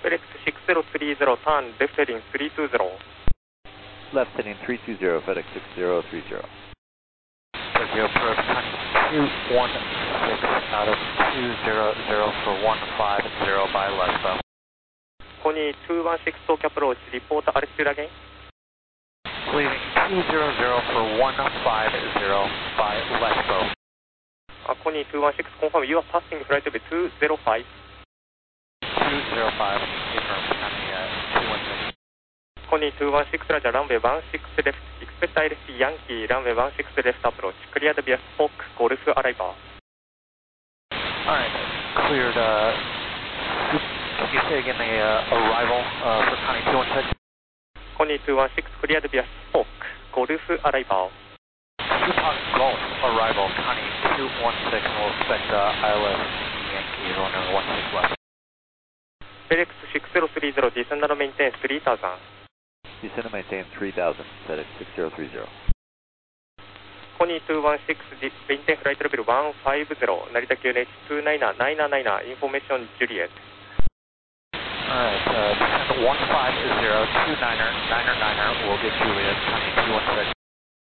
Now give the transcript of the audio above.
FedEx 6030, turn left heading 320. Left heading 320, FedEx 6030. Tokyo approach 216 out of 200 for 150 by Lesbo. Pony 216 Tokyo approach, report altitude again. Leaving 200 for 150 by Lesbo. Pony 216, confirm you are passing flight level 205. 205, confirm, County 216. Pony 216, Roger, runway 16 left, expect ILC Yankee, runway 16 left approach, cleared via Spock, Golf arrival. Alright, cleared, can you say again the arrival for County 216? Pony 216, cleared via Spock, Golf arrival. Tupac Golf arrival, County 216, we'll expect ILS Yankee runway 16 left. FedEx 6030, descend and maintain 3000. Descend and maintain 3000, FedEx 6030. Pony 216, maintain flight level 150, Narita QNH 29999, information Juliet. Alright, descend 150, 29er, 9er, 9er, we'll get Juliet, County 216.